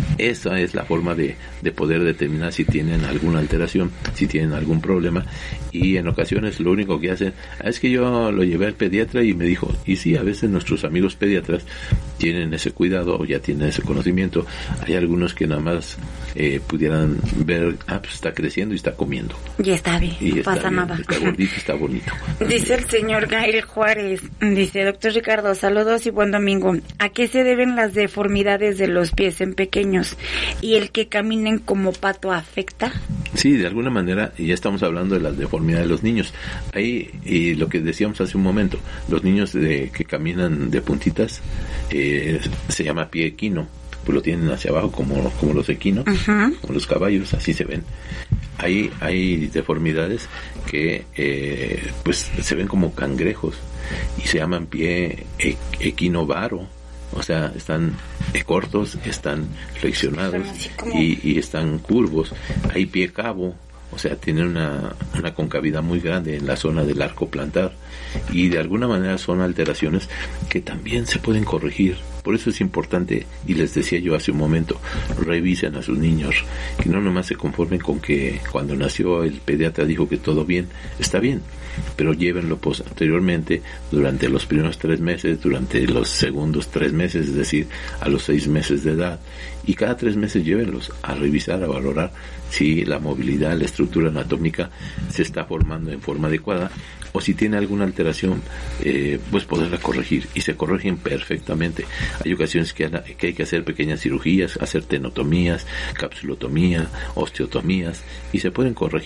esa es la forma de, de poder determinar si tienen alguna alteración, si tienen algún problema, y en ocasiones lo único que hacen, es que yo lo llevé al pediatra y me dijo, y sí, a veces nuestros amigos pediatras tienen ese cuidado o ya tienen ese conocimiento. Hay algunos que nada más eh, pudieran ver, ah, pues está creciendo y está comiendo. Y está bien, y no está pasa bien, nada. Está gordito, está bonito. Dice el señor Gael Juárez, dice, doctor Ricardo, saludos y buen domingo. ¿A qué se deben las deformidades de los pies en pequeños? ¿Y el que caminen como pato afecta? Sí, de alguna manera, ya estamos hablando de las deformidades de los niños. Ahí, y lo que decíamos hace un momento, los niños de, que caminan de puntitas, eh, se llama pie equino, pues lo tienen hacia abajo como, como los equinos, uh-huh. como los caballos, así se ven. Hay, hay deformidades que eh, pues se ven como cangrejos y se llaman pie e, equinovaro, o sea, están eh, cortos, están flexionados como... y, y están curvos. Hay pie cabo, o sea, tienen una, una concavidad muy grande en la zona del arco plantar, y de alguna manera son alteraciones que también se pueden corregir. Por eso es importante, y les decía yo hace un momento, revisen a sus niños, que no nomás se conformen con que cuando nació el pediatra dijo que todo bien, está bien, pero llévenlo posteriormente durante los primeros tres meses, durante los segundos tres meses, es decir, a los seis meses de edad, y cada tres meses llévenlos a revisar, a valorar si la movilidad, la estructura anatómica se está formando en forma adecuada, o si tiene alguna alteración, eh, pues poderla corregir, y se corrigen perfectamente. Hay ocasiones que, que hay que hacer pequeñas cirugías, hacer tenotomías, capsulotomía, osteotomías, y se pueden corregir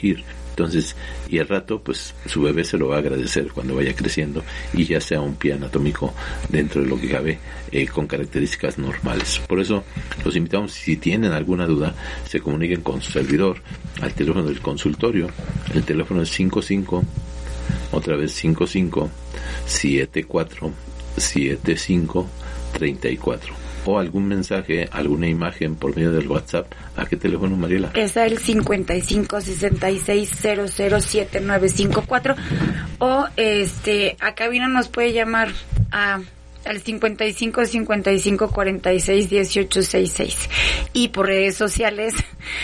Entonces, y al rato, pues su bebé se lo va a agradecer cuando vaya creciendo y ya sea un pie anatómico dentro de lo que cabe, eh, con características normales. Por eso los invitamos, si tienen alguna duda, se comuniquen con su servidor al teléfono del consultorio. El teléfono es cinco cinco, otra vez cinco cinco, siete cuatro, siete cinco, treinta y cuatro. O algún mensaje, alguna imagen por medio del WhatsApp. ¿A qué teléfono, Mariela? Es el cincuenta y cinco, sesenta y seis, cero cero siete nueve cinco cuatro. O este, a cabina nos puede llamar a al cincuenta y cinco, cincuenta y cinco, cuarenta y seis, dieciocho sesenta y seis. Y por redes sociales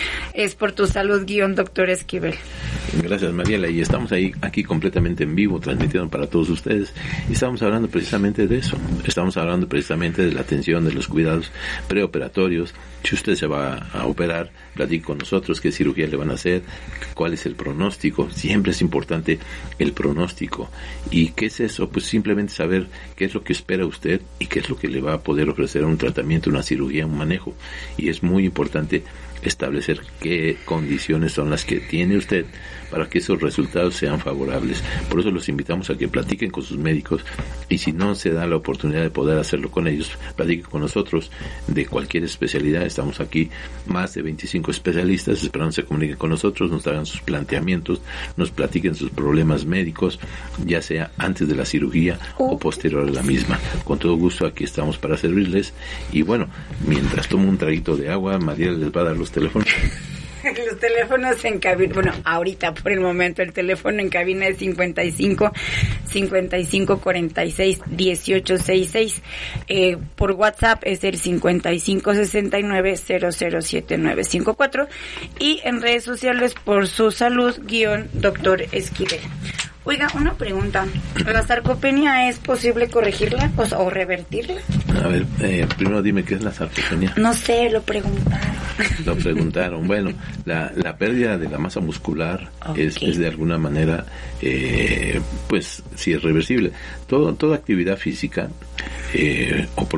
es Por Tu Salud guión doctor Esquivel. Gracias, Mariela, y estamos ahí aquí completamente en vivo, transmitiendo para todos ustedes, y estamos hablando precisamente de eso, estamos hablando precisamente de la atención, de los cuidados preoperatorios. Si usted se va a operar, platique con nosotros qué cirugía le van a hacer, cuál es el pronóstico. Siempre es importante el pronóstico. ¿Y qué es eso? Pues simplemente saber qué es lo que espera usted y qué es lo que le va a poder ofrecer un tratamiento, una cirugía, un manejo. Y es muy importante establecer qué condiciones son las que tiene usted para que esos resultados sean favorables. Por eso los invitamos a que platiquen con sus médicos, y si no se da la oportunidad de poder hacerlo con ellos, platiquen con nosotros de cualquier especialidad. Estamos aquí más de veinticinco especialistas esperando se comuniquen con nosotros, nos hagan sus planteamientos, nos platiquen sus problemas médicos, ya sea antes de la cirugía o posterior a la misma. Con todo gusto aquí estamos para servirles. Y bueno, mientras tomo un traguito de agua, María les va a dar los teléfonos. Los teléfonos en cabina, bueno, ahorita por el momento el teléfono en cabina es cincuenta y cinco, cincuenta y cinco, cuarenta y seis, dieciocho sesenta y seis. Eh, por WhatsApp es el cincuenta y cinco, sesenta y nueve, cero cero siete nueve cinco cuatro. Y en redes sociales Por Su Salud guión doctor Esquivel. Oiga, una pregunta. ¿La sarcopenia es posible corregirla o, o revertirla? A ver, eh, primero dime qué es la sarcopenia. No sé, lo preguntaron. Lo preguntaron. Bueno, la, la pérdida de la masa muscular okay. es, es de alguna manera, eh, pues, sí es reversible. Todo, toda actividad física eh, o,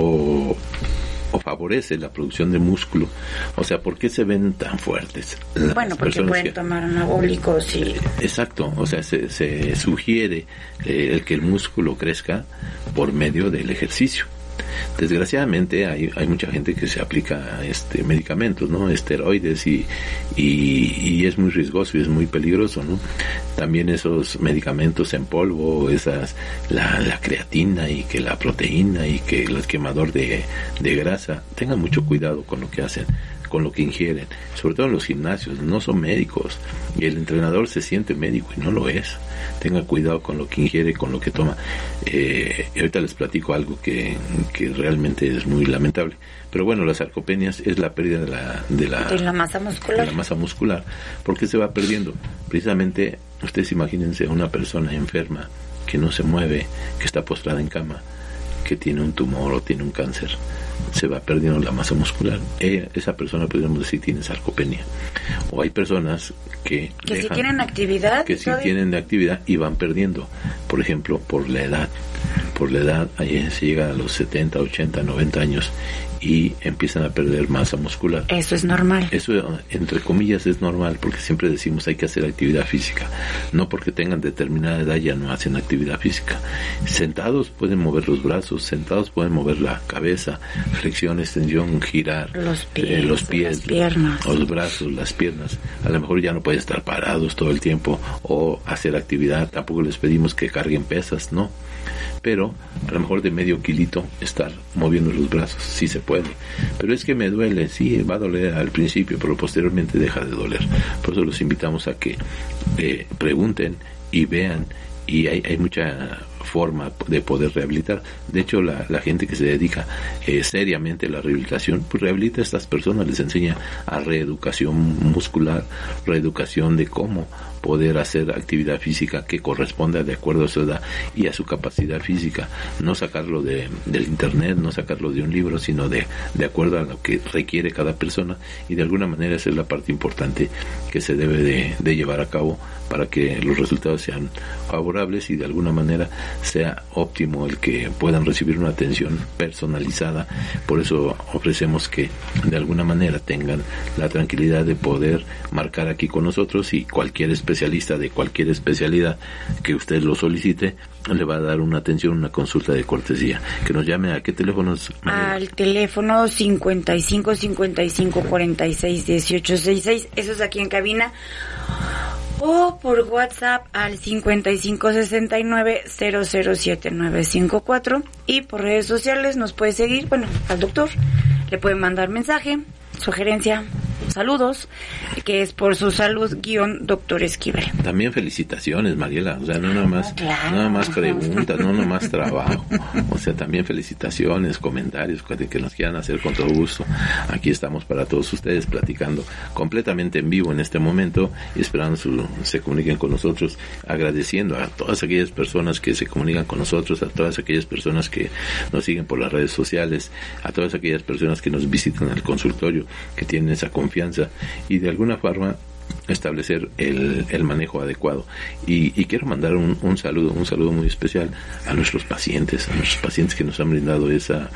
o o favorece la producción de músculo. O sea, ¿por qué se ven tan fuertes? Las bueno, porque pueden que, tomar anabólicos y... Exacto, o sea, se, se sugiere eh, el que el músculo crezca por medio del ejercicio. Desgraciadamente hay, hay mucha gente que se aplica este medicamentos, ¿no? Esteroides y, y, y es muy riesgoso y es muy peligroso, ¿no? También esos medicamentos en polvo, esas la, la creatina y que la proteína y que el quemador de, de grasa. Tengan mucho cuidado con lo que hacen, con lo que ingieren, sobre todo en los gimnasios. No son médicos y el entrenador se siente médico y no lo es. Tenga cuidado con lo que ingiere, con lo que toma. Eh, y ahorita les platico algo que, que realmente es muy lamentable. Pero bueno, las sarcopenias es la pérdida de la, de la, de la masa muscular. De la masa muscular. ¿Por qué se va perdiendo? Precisamente, ustedes imagínense una persona enferma que no se mueve, que está postrada en cama, que tiene un tumor o tiene un cáncer. Se va perdiendo la masa muscular. Ella, esa persona, podríamos decir, tiene sarcopenia. O hay personas que que dejan, si tienen actividad que si tienen actividad y van perdiendo, por ejemplo, por la edad. Por la edad, ahí se llega a los setenta, ochenta, noventa años y empiezan a perder masa muscular. Eso es normal. Eso, entre comillas, es normal, porque siempre decimos hay que hacer actividad física. No porque tengan determinada edad ya no hacen actividad física. Sentados pueden mover los brazos, sentados pueden mover la cabeza, flexión, extensión, girar los pies, eh, los pies, las piernas, los brazos, las piernas. A lo mejor ya no pueden estar parados todo el tiempo o hacer actividad. Tampoco les pedimos que carguen pesas, no. Pero a lo mejor de medio kilito estar moviendo los brazos, sí se puede. Pero es que me duele, sí, va a doler al principio, pero posteriormente deja de doler. Por eso los invitamos a que eh, pregunten y vean, y hay, hay mucha forma de poder rehabilitar. De hecho, la, la gente que se dedica eh, seriamente a la rehabilitación, pues rehabilita a estas personas, les enseña a reeducación muscular, reeducación de cómo poder hacer actividad física que corresponda de acuerdo a su edad y a su capacidad física. No sacarlo de, del internet, no sacarlo de un libro, sino de, de acuerdo a lo que requiere cada persona, y de alguna manera esa es la parte importante que se debe de, de llevar a cabo para que los resultados sean favorables y de alguna manera sea óptimo, el que puedan recibir una atención personalizada. Por eso ofrecemos que de alguna manera tengan la tranquilidad de poder marcar aquí con nosotros, y cualquier especialista de cualquier especialidad que usted lo solicite le va a dar una atención, una consulta de cortesía. Que nos llame a qué teléfonos, María? Al teléfono cincuenta y cinco, cincuenta y cinco, cuarenta y seis, dieciocho, sesenta y seis, eso es aquí en cabina, o por WhatsApp al cincuenta y cinco, sesenta y nueve, cero cero siete nueve cinco cuatro, y por redes sociales nos puede seguir, bueno, al doctor le pueden mandar mensaje, sugerencia, saludos, que es por su salud guión doctor Esquivel. También felicitaciones, Mariela, o sea, no nada más, claro. nada más preguntas, no nada más trabajo, o sea, también felicitaciones, comentarios que, que nos quieran hacer con todo gusto. Aquí estamos para todos ustedes, platicando completamente en vivo en este momento, y esperando su, se comuniquen con nosotros, agradeciendo a todas aquellas personas que se comunican con nosotros, a todas aquellas personas que nos siguen por las redes sociales, a todas aquellas personas que nos visitan al consultorio, que tienen esa confianza, y de alguna forma establecer el, el manejo adecuado. Y, y quiero mandar un, un saludo, un saludo muy especial a nuestros pacientes, a nuestros pacientes que nos han brindado esa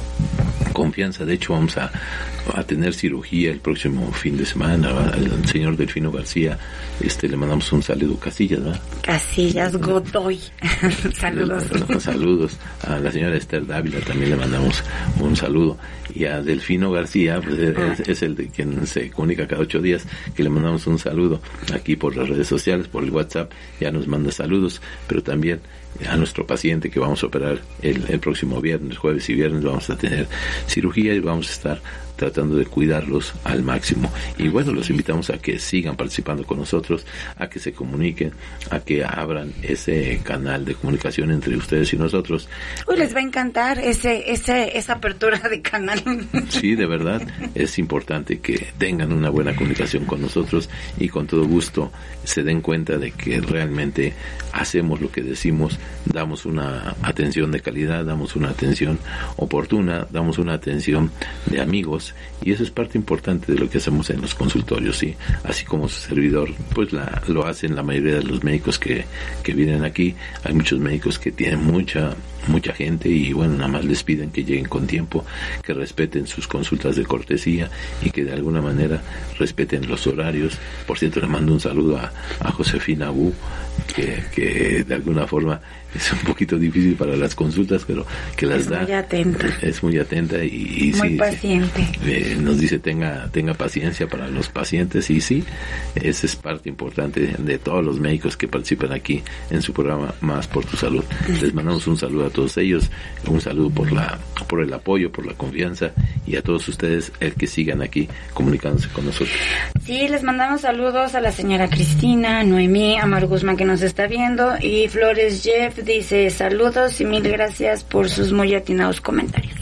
confianza. De hecho, vamos a, a tener cirugía el próximo fin de semana. Al señor Delfino García, este, le mandamos un saludo. Casillas, ¿verdad? Casillas Godoy. Saludos. Saludos. A la señora Esther Dávila también le mandamos un saludo. Y a Delfino García, pues es, es el de quien se comunica cada ocho días, que le mandamos un saludo aquí por las redes sociales, por el WhatsApp, ya nos manda saludos, pero también a nuestro paciente que vamos a operar el, el próximo viernes, jueves y viernes vamos a tener cirugía, y vamos a estar tratando de cuidarlos al máximo. Y bueno, los invitamos a que sigan participando con nosotros, a que se comuniquen, a que abran ese canal de comunicación entre ustedes y nosotros. Uy, les va a encantar ese, ese, esa apertura de canal. Sí, de verdad, es importante que tengan una buena comunicación con nosotros, y con todo gusto se den cuenta de que realmente hacemos lo que decimos, damos una atención de calidad, damos una atención oportuna, damos una atención de amigos, y eso es parte importante de lo que hacemos en los consultorios, sí, así como su servidor pues la, lo hacen la mayoría de los médicos que, que vienen aquí. Hay muchos médicos que tienen mucha mucha gente, y bueno, nada más les piden que lleguen con tiempo, que respeten sus consultas de cortesía, y que de alguna manera respeten los horarios. Por cierto, le mando un saludo a, a Josefina Bu, que, que de alguna forma es un poquito difícil para las consultas, pero que las es da. Muy atenta. Es muy atenta y, y muy sí, paciente. Eh, nos dice tenga tenga paciencia para los pacientes, y sí, esa es parte importante de, de todos los médicos que participan aquí en su programa Más por tu Salud. Les mandamos un saludo a todos ellos, un saludo por la por el apoyo, por la confianza, y a todos ustedes el que sigan aquí comunicándose con nosotros. Sí, les mandamos saludos a la señora Cristina, Noemí, a Mar Guzmán que nos está viendo, y Flores Jeff dice saludos y mil gracias por sus muy atinados comentarios.